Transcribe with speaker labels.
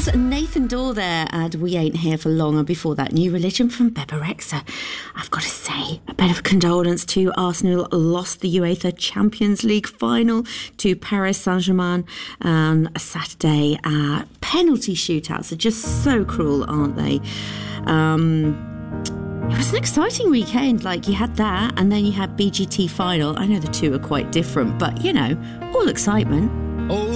Speaker 1: was Nathan Dawe there, and We Ain't Here for Long, and before that, New Religion from Bebe Rexha. I've got to say, a bit of condolence to Arsenal, lost the UEFA Champions League final to Paris Saint-Germain on a Saturday. Penalty shootouts are just so cruel, aren't they? It was an exciting weekend. Like, you had that, and then you had BGT final. I know the two are quite different, but, you know, all excitement.
Speaker 2: Oh.